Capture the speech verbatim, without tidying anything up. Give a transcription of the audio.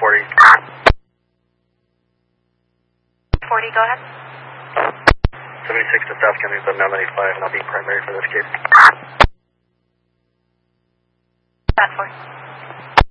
forty. forty, go ahead. seventy-six to South County, but now ninety-five, and I'll be primary for this case.